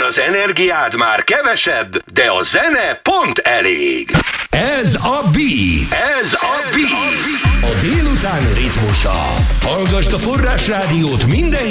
az energiád már kevesebb, de a zene pont elég. Ez a Beat. Ez a Beat. A délután ritmusa. Hallgasd a Forrás Rádiót minden